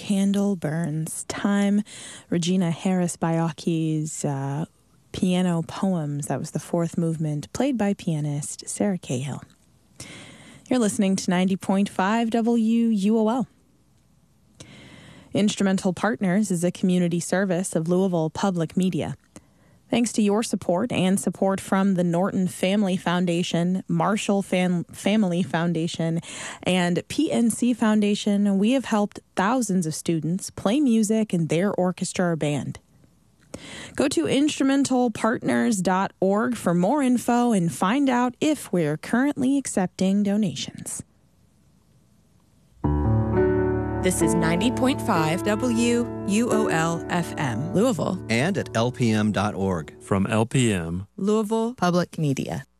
Candle Burns. Time, Regina Harris Baiocchi's piano poems. That was the fourth movement, played by pianist Sarah Cahill. You're listening to 90.5 WUOL. Instrumental Partners is a community service of Louisville Public Media. Thanks to your support and support from the Norton Family Foundation, Marshall Family Foundation, and PNC Foundation, we have helped thousands of students play music in their orchestra or band. Go to instrumentalpartners.org for more info and find out if we're currently accepting donations. This is 90.5 WUOL FM, Louisville. And at lpm.org. From LPM, Louisville Public Media.